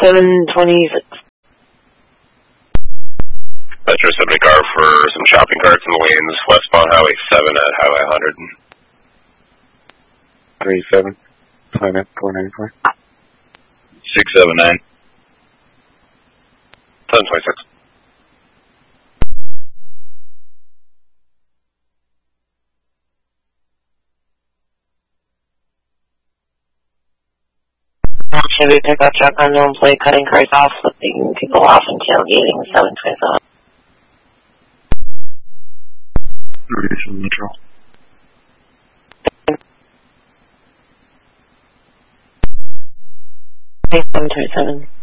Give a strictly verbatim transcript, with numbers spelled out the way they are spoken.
seven twenty-six. Metro seventy car for some shopping carts in the lanes westbound Highway seven at Highway one hundred. three seven, Planet four ninety-four. six seven nine. seven twenty-six. Chevy pickup truck unknown plate cutting cars off, flipping people off and tailgating seven twenty-seven. Reason Metro. seven twenty-seven.